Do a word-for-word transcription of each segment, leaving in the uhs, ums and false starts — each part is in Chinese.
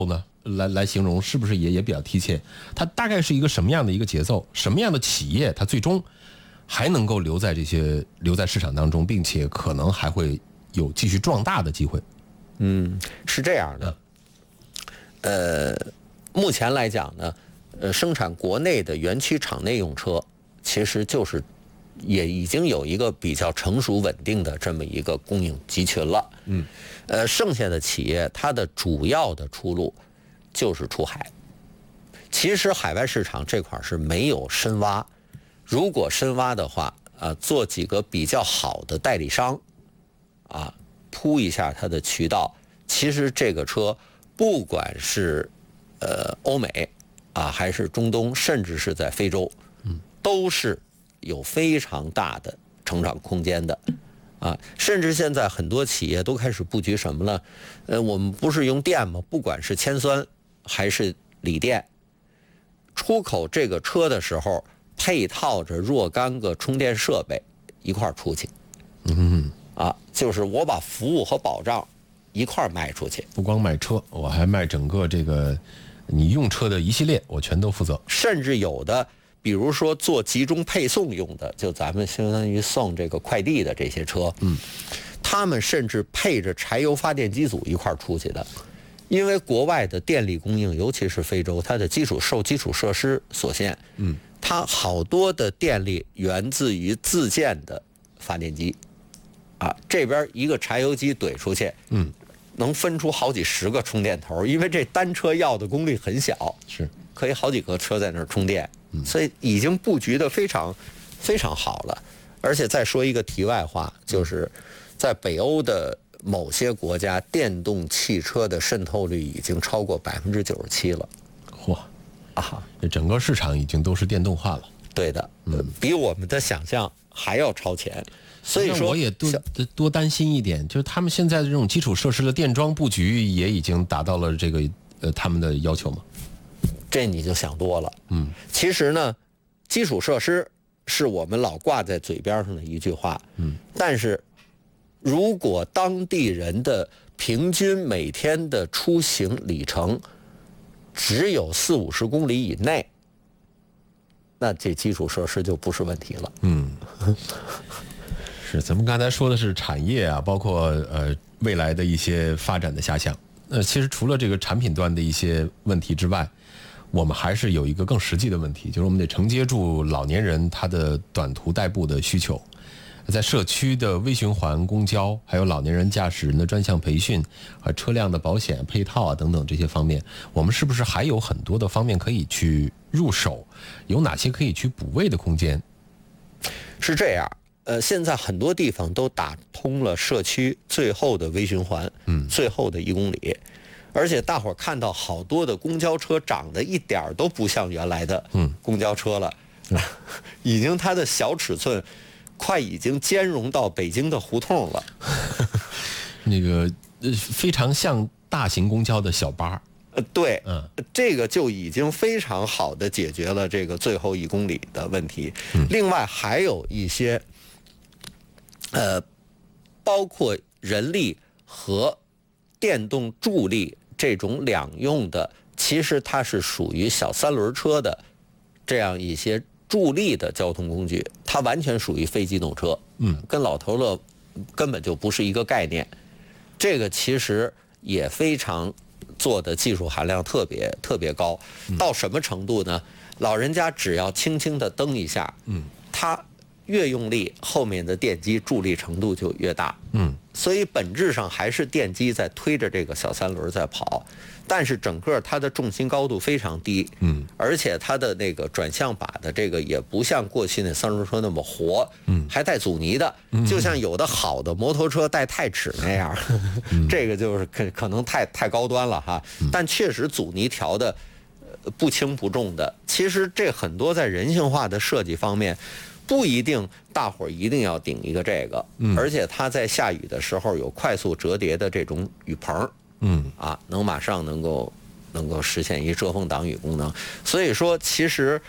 呢，来来形容是不是也也比较贴切？它大概是一个什么样的一个节奏？什么样的企业它最终还能够留在这些留在市场当中，并且可能还会有继续壮大的机会？ 嗯，是这样的。呃，目前来讲呢，呃，生产国内的园区场内用车，其实就是也已经有一个比较成熟稳定的这么一个供应集群了。嗯，呃，剩下的企业它的主要的出路就是出海。其实海外市场这块是没有深挖，如果深挖的话，啊，做几个比较好的代理商，啊，铺一下它的渠道，其实这个车不管是呃欧美啊，还是中东，甚至是在非洲，嗯，都是有非常大的成长空间的。啊，甚至现在很多企业都开始布局什么呢？呃，我们不是用电吗？不管是铅酸还是锂电，出口这个车的时候，配套着若干个充电设备一块儿出去。 嗯， 啊，就是我把服务和保障一块儿卖出去， 不光卖车，我还卖整个这个你用车的一系列，我全都负责。 甚至有的。比如说做集中配送用的，就咱们相当于送这个快递的这些车，嗯，他们甚至配着柴油发电机组一块儿出去的，因为国外的电力供应，尤其是非洲，它的基础受基础设施所限，嗯，它好多的电力源自于自建的发电机，啊，这边一个柴油机怼出去，嗯，能分出好几十个充电头，因为这单车要的功率很小， 是可以好几个车在那儿充电。所以已经布局的非常非常好了。而且再说一个题外话，就是在北欧的某些国家，电动汽车的渗透率已经超过百分之九十七了。 嚯啊！整个市场已经都是电动化了。 对的，嗯，比我们的想象还要超前。所以说， 我也多多担心一点，就是他们现在的这种基础设施的电桩布局也已经达到了这个呃他们的要求吗？ 这你就想多了。嗯，其实呢，基础设施是我们老挂在嘴边上的一句话。嗯，但是如果当地人的平均每天的出行里程只有四五十公里以内，那这基础设施就不是问题了。 嗯，是，咱们刚才说的是产业啊，包括呃未来的一些发展的遐想。呃，其实除了这个产品端的一些问题之外，我们还是有一个更实际的问题，就是我们得承接住老年人他的短途代步的需求，在社区的微循环公交，还有老年人驾驶人的专项培训和车辆的保险配套啊等等这些方面，我们是不是还有很多的方面可以去入手？有哪些可以去补位的空间？ 是这样，呃，现在很多地方都打通了社区最后的微循环，嗯，最后的一公里。而且大伙儿看到好多的公交车长得一点儿都不像原来的公交车了，嗯、已经它的小尺寸快已经兼容到北京的胡同了。 那个非常像大型公交的小巴。 呃，对，嗯，这个就已经非常好的解决了这个最后一公里的问题。嗯、另外还有一些，呃，包括人力和电动助力。这种两用的，其实它是属于小三轮车的这样一些助力的交通工具，它完全属于非机动车，嗯，跟老头乐根本就不是一个概念。这个其实也非常做的技术含量特别特别高，到什么程度呢？老人家只要轻轻的蹬一下，嗯，他越用力，后面的电机助力程度就越大，嗯。所以本质上还是电机在推着这个小三轮在跑，但是整个它的重心高度非常低，嗯，而且它的那个转向把的这个也不像过去那三轮车那么活，嗯，还带阻尼的，就像有的好的摩托车带钛齿那样，嗯、这个就是可可能太太高端了哈，但确实阻尼调的不轻不重的。其实这很多在人性化的设计方面。不一定大伙儿一定要顶一个这个，嗯，而且它在下雨的时候有快速折叠的这种雨棚，嗯，啊，能马上能够能够实现一遮风挡雨功能。所以说，其实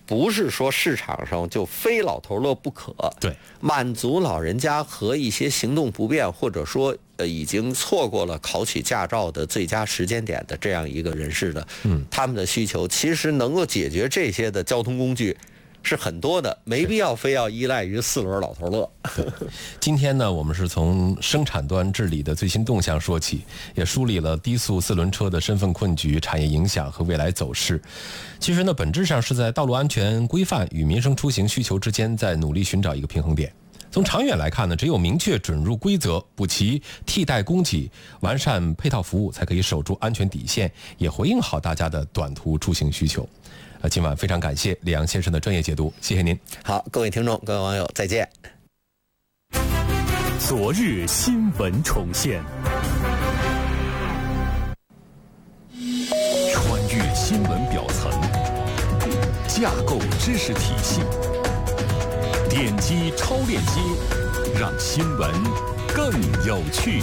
不是说市场上就非老头乐不可。 对， 满足老人家和一些行动不便或者说呃已经错过了考取驾照的最佳时间点的这样一个人士的，嗯，他们的需求其实能够解决这些的交通工具是很多的，没必要非要依赖于四轮老头乐。 今天呢，我们是从生产端治理的最新动向说起，也梳理了低速四轮车的身份困局、产业影响和未来走势。其实呢，本质上是在道路安全规范与民生出行需求之间在努力寻找一个平衡点。从长远来看呢，只有明确准入规则、补齐替代供给、完善配套服务，才可以守住安全底线，也回应好大家的短途出行需求。呃，今晚非常感谢李阳先生的专业解读，谢谢您。 好，各位听众、各位网友，再见。 昨日新闻重现，穿越新闻表层，架构知识体系，点击超链接，让新闻更有趣。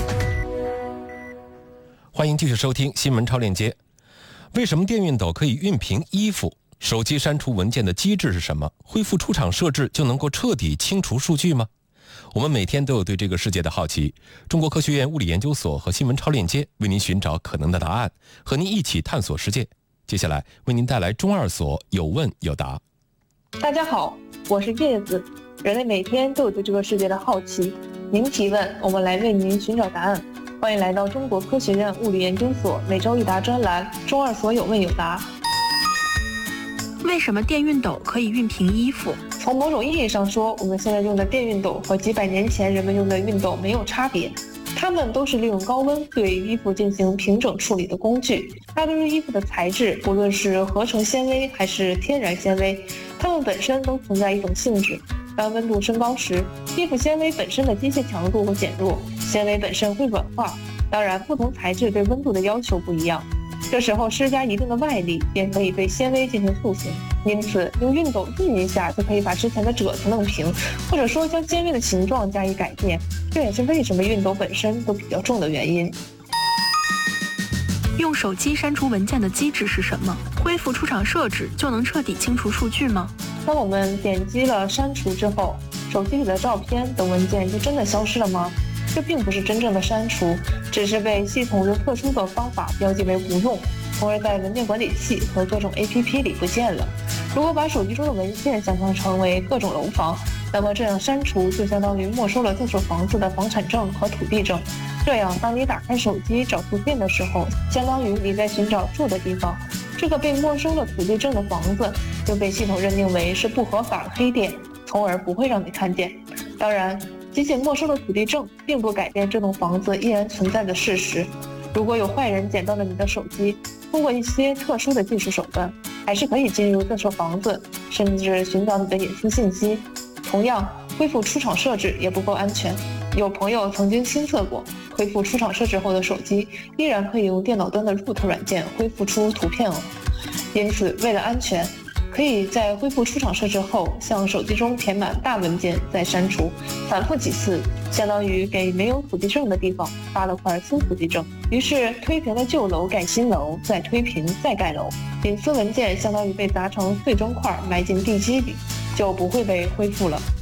欢迎继续收听新闻超链接。为什么电熨斗可以熨平衣服？手机删除文件的机制是什么？恢复出厂设置就能够彻底清除数据吗？我们每天都有对这个世界的好奇。中国科学院物理研究所和新闻超链接为您寻找可能的答案，和您一起探索世界。接下来为您带来中二所有问有答。 大家好，我是叶子。人类每天都有对这个世界的好奇，您提问，我们来为您寻找答案。欢迎来到中国科学院物理研究所每周一答专栏中二所有问有答。 为什么电熨斗可以熨平衣服？ 从某种意义上说，我们现在用的电熨斗和几百年前人们用的熨斗没有差别，它们都是利用高温对衣服进行平整处理的工具。大多数衣服的材质，不论是合成纤维还是天然纤维，它们本身都存在一种性质。当温度升高时，衣服纤维本身的机械强度会减弱，纤维本身会软化。当然，不同材质对温度的要求不一样，这时候施加一定的外力，便可以对纤维进行塑形。因此，用熨斗熨一下就可以把之前的褶子弄平，或者说将纤维的形状加以改变。这也是为什么熨斗本身都比较重的原因。 用手机删除文件的机制是什么？恢复出厂设置就能彻底清除数据吗？ 当我们点击了删除之后，手机里的照片等文件就真的消失了吗？这并不是真正的删除，只是被系统用特殊的方法标记为不用，从而在文件管理器和各种 A P P 里不见了。如果把手机中的文件想象成为各种楼房，那么这样删除就相当于没收了这所房子的房产证和土地证。这样，当你打开手机找图片的时候，相当于你在寻找住的地方。这个被没收了土地证的房子就被系统认定为是不合法的黑店，从而不会让你看见。当然，仅仅没收了土地证，并不改变这栋房子依然存在的事实。如果有坏人捡到了你的手机，通过一些特殊的技术手段，还是可以进入这所房子，甚至寻找你的隐私信息。同样，恢复出厂设置也不够安全。有朋友曾经亲测过，恢复出厂设置后的手机依然可以用电脑端的 root 软件恢复出图片哦。因此，为了安全，可以在恢复出厂设置后，向手机中填满大文件再删除，反复几次，相当于给没有土地证的地方发了块新土地证。于是推平了旧楼盖新楼，再推平再盖楼，隐私文件相当于被砸成碎砖块埋进地基里，就不会被恢复了。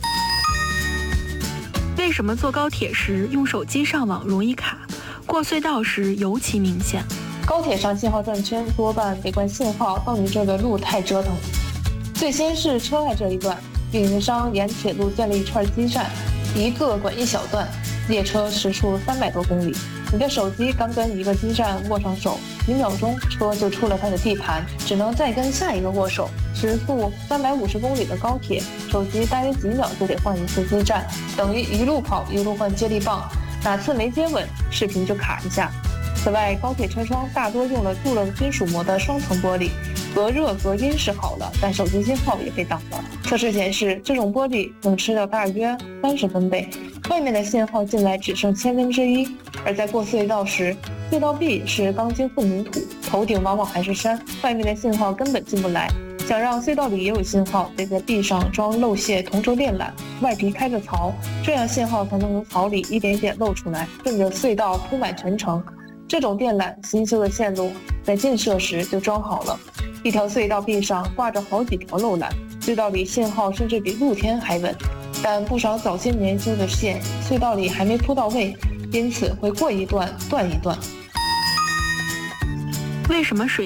为什么坐高铁时用手机上网容易卡，过隧道时尤其明显？ 高铁上信号转圈多半得怪信号到你这个路太折腾。最先是车外这一段，运营商沿铁路建立一串基站，一个管一小段，列车时速三百多公里。你的手机刚跟一个基站握上手，几秒钟车就出了它的地盘，只能再跟下一个握手。时速三百五十公里的高铁，手机大约几秒就得换一次基站，等于一路跑一路换接力棒，哪次没接稳，视频就卡一下。此外，高铁车窗大多用了镀了金属膜的双层玻璃，隔热隔音是好了，但手机信号也被挡了。测试显示，这种玻璃能吃掉大约三十分贝，外面的信号进来只剩千分之一。而在过隧道时，隧道壁是钢筋混凝土，头顶往往还是山，外面的信号根本进不来。想让隧道里也有信号，得在壁上装漏泄同轴电缆，外皮开着槽，这样信号才能从槽里一点点漏出来，顺着隧道铺满全程。这种电缆新修的线路在建设时就装好了，一条隧道壁上挂着好几条漏缆， 隧道里信号甚至比露天还稳，但不少早些年修的线，隧道里还没铺到位，因此会过一段断一段。 为什么水